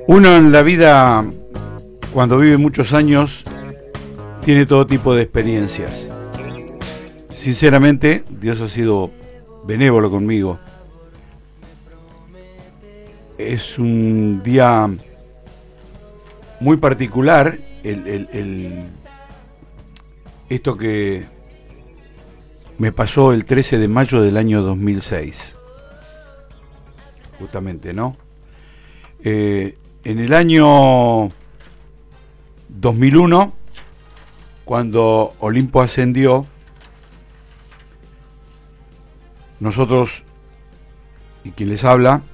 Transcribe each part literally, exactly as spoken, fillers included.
Uno en la vida, cuando vive muchos años, tiene todo tipo de experiencias. Sinceramente, Dios ha sido benévolo conmigo. Es un día muy particular, el, el, el, esto que me pasó el trece de mayo del año dos mil seis. Justamente, ¿no? Eh, en el año dos mil uno, cuando Olimpo ascendió, nosotros, y quien les habla,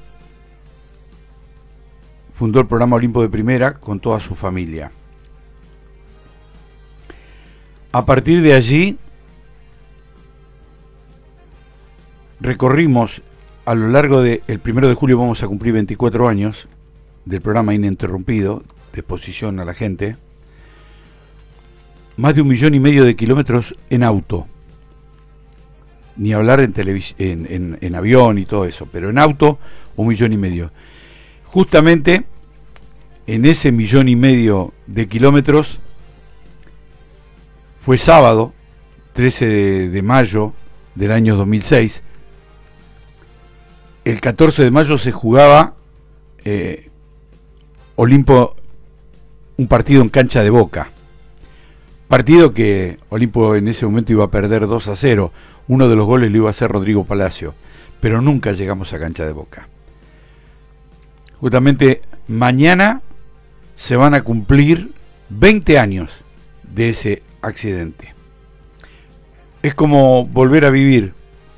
fundó el programa Olimpo de Primera con toda su familia. A partir de allí, recorrimos a lo largo del primero de julio, vamos a cumplir veinticuatro años del programa Ininterrumpido, de exposición a la gente, más de un millón y medio de kilómetros en auto. Ni hablar en, televis- en, en, en avión y todo eso, pero en auto un millón y medio. Justamente en ese millón y medio de kilómetros fue sábado, trece de mayo del año dos mil seis. El catorce de mayo se jugaba eh, Olimpo, un partido en cancha de Boca. Partido que Olimpo en ese momento iba a perder dos a cero. Uno de los goles lo iba a hacer Rodrigo Palacio, pero nunca llegamos a cancha de Boca. Justamente mañana se van a cumplir veinte años de ese accidente. Es como volver a vivir.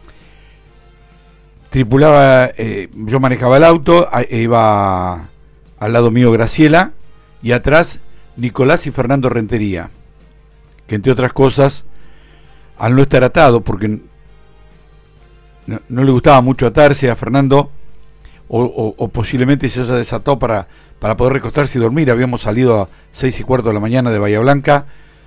Tripulaba, eh, yo manejaba el auto, iba al lado mío Graciela y atrás Nicolás y Fernando Rentería, que entre otras cosas, al no estar atado, porque no, no le gustaba mucho atarse a Fernando, o, o, o posiblemente se haya desatado para, para poder recostarse y dormir. Habíamos salido a seis y cuarto de la mañana de Bahía Blanca,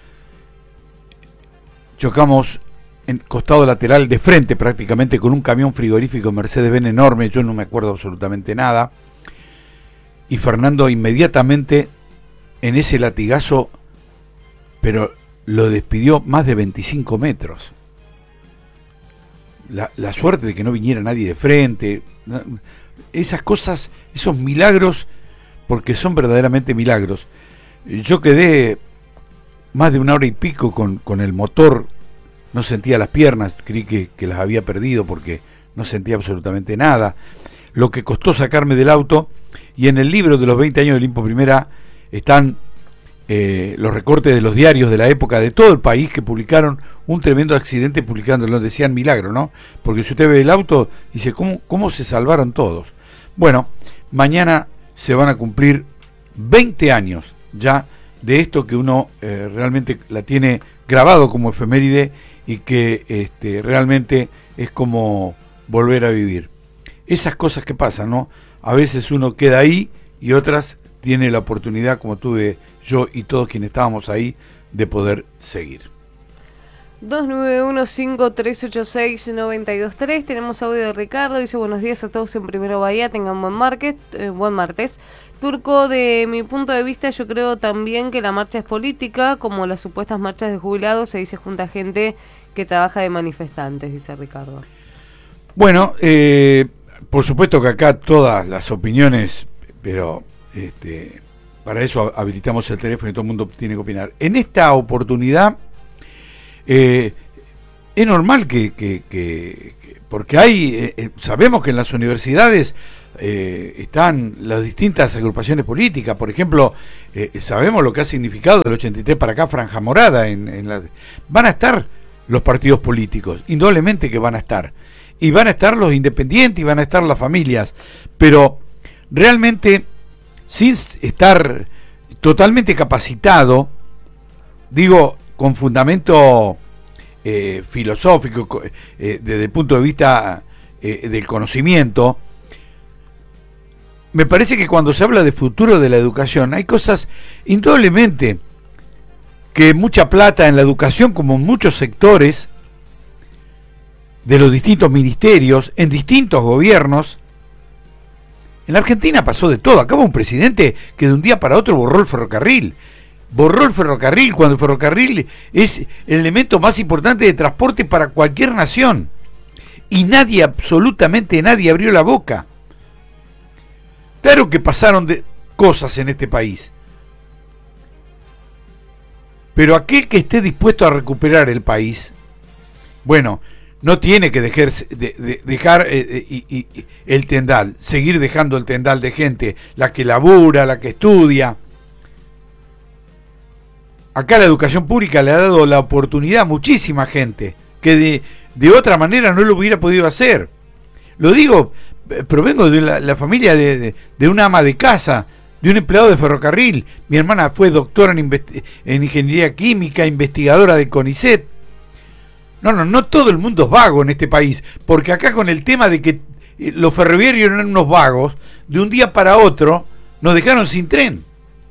chocamos en costado lateral de frente prácticamente con un camión frigorífico Mercedes-Benz enorme, yo no me acuerdo absolutamente nada, y Fernando inmediatamente en ese latigazo, pero lo despidió más de veinticinco metros. La, la suerte de que no viniera nadie de frente, esas cosas, esos milagros, porque son verdaderamente milagros. Yo quedé más de una hora y pico con, con el motor, no sentía las piernas, creí que, que las había perdido porque no sentía absolutamente nada. Lo que costó sacarme del auto, y en el libro de los veinte años de Olimpo Primera están eh, los recortes de los diarios de la época de todo el país que publicaron un tremendo accidente, publicándolo, decían milagro, ¿no? Porque si usted ve el auto, dice, ¿cómo, cómo se salvaron todos? Bueno, mañana se van a cumplir veinte años ya de esto que uno eh, realmente la tiene grabado como efeméride y que este, realmente es como volver a vivir. Esas cosas que pasan, ¿no? A veces uno queda ahí y otras tiene la oportunidad, como tuve yo y todos quienes estábamos ahí, de poder seguir. dos nueve uno cinco tres ocho seis nueve dos tres. Tenemos audio de Ricardo, dice buenos días a todos en Primero Bahía, tengan buen market, eh, buen martes. Turco, de mi punto de vista yo creo también que la marcha es política, como las supuestas marchas de jubilados, ahí se junta gente que trabaja de manifestantes, dice Ricardo. Bueno, eh, por supuesto que acá todas las opiniones, pero este, para eso habilitamos el teléfono y todo el mundo tiene que opinar. En esta oportunidad Eh, es normal que, que, que, que porque hay, eh, sabemos que en las universidades eh, están las distintas agrupaciones políticas, por ejemplo, eh, sabemos lo que ha significado del ochenta y tres para acá Franja Morada, en, en la, van a estar los partidos políticos, indudablemente que van a estar, y van a estar los independientes y van a estar las familias, pero realmente sin estar totalmente capacitado, digo, con fundamento eh, filosófico, eh, desde el punto de vista eh, del conocimiento, me parece que cuando se habla de futuro de la educación, hay cosas, indudablemente, que mucha plata en la educación, como en muchos sectores de los distintos ministerios, en distintos gobiernos, En la Argentina pasó de todo. Acá hubo un presidente que de un día para otro borró el ferrocarril. Borró el ferrocarril cuando el ferrocarril es el elemento más importante de transporte para cualquier nación. Y nadie, absolutamente nadie, abrió la boca. Claro que pasaron de cosas en este país. Pero aquel que esté dispuesto a recuperar el país, bueno, no tiene que dejar, de, de, dejar eh, y, y, el tendal, seguir dejando el tendal de gente, la que labura, la que estudia. Acá la educación pública le ha dado la oportunidad a muchísima gente que de, de otra manera no lo hubiera podido hacer. Lo digo, provengo de la, la familia de, de, de una ama de casa, de un empleado de ferrocarril. Mi hermana fue doctora en, en ingeniería química, investigadora de CONICET. No, no, no todo el mundo es vago en este país, porque acá con el tema de que los ferroviarios eran unos vagos, de un día para otro nos dejaron sin tren.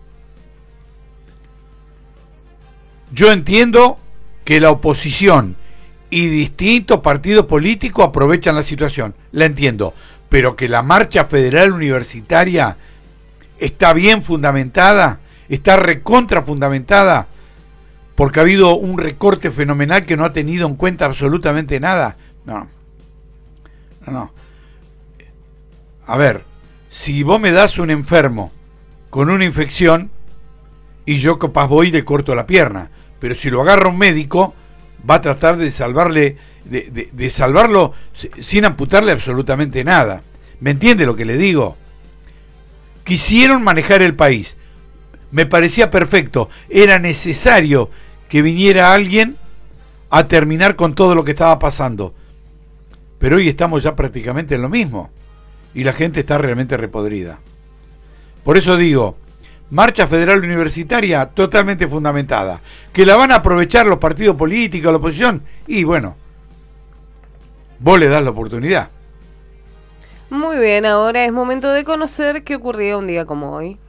Yo entiendo que la oposición y distintos partidos políticos aprovechan la situación, la entiendo, pero que la marcha federal universitaria está bien fundamentada, está recontra fundamentada, porque ha habido un recorte fenomenal que no ha tenido en cuenta absolutamente nada. No, no, no. A ver, si vos me das un enfermo con una infección y yo capaz voy y le corto la pierna, pero si lo agarra un médico va a tratar de salvarle, de, de, de salvarlo sin amputarle absolutamente nada. ¿Me entiende lo que le digo? Quisieron manejar el país. Me parecía perfecto. Era necesario que viniera alguien a terminar con todo lo que estaba pasando. Pero hoy estamos ya prácticamente en lo mismo. Y la gente está realmente repodrida. Por eso digo, marcha federal universitaria totalmente fundamentada. Que la van a aprovechar los partidos políticos, la oposición. Y bueno, vos le das la oportunidad. Muy bien, ahora es momento de conocer qué ocurría un día como hoy.